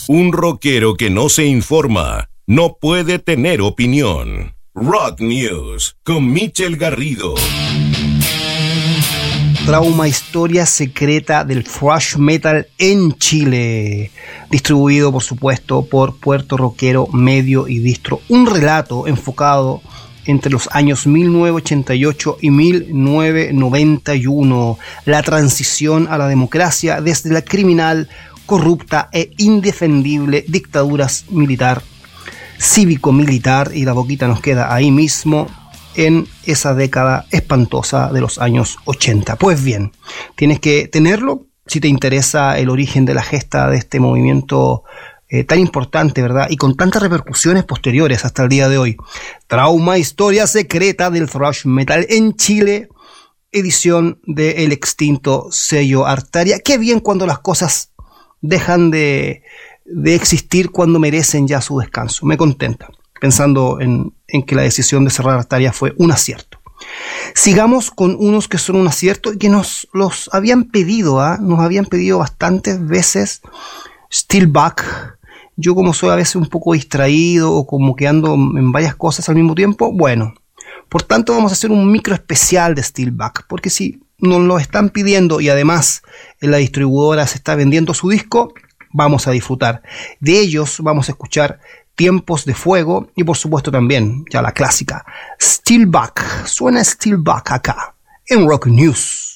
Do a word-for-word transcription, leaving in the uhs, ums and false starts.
Un rockero que no se informa no puede tener opinión. Rock News con Michel Garrido. Trauma, historia secreta del thrash metal en Chile, distribuido por supuesto por Puerto Rockero Medio y Distro, un relato enfocado entre los años mil novecientos ochenta y ocho y mil novecientos noventa y uno, la transición a la democracia desde la criminal, corrupta e indefendible dictadura militar, cívico-militar, y la boquita nos queda ahí mismo, en esa década espantosa de los años ochenta. Pues bien, tienes que tenerlo si te interesa el origen de la gesta de este movimiento eh, tan importante, ¿verdad? Y con tantas repercusiones posteriores hasta el día de hoy. Trauma, historia secreta del thrash metal en Chile, edición del extinto sello Artaria. Qué bien cuando las cosas dejan de, de existir, cuando merecen ya su descanso. Me contenta, pensando en, en que la decisión de cerrar Artaria fue un acierto. Sigamos con unos que son un acierto y que nos los habían pedido, ¿eh? nos habían pedido bastantes veces. Steelback. Yo, como soy a veces un poco distraído o como que ando en varias cosas al mismo tiempo, bueno, por tanto vamos a hacer un micro especial de Steelback, porque si nos lo están pidiendo y además en la distribuidora se está vendiendo su disco, vamos a disfrutar de ellos. Vamos a escuchar Tiempos de Fuego y por supuesto también ya la clásica Steelback. Suena Steelback acá en Rock News.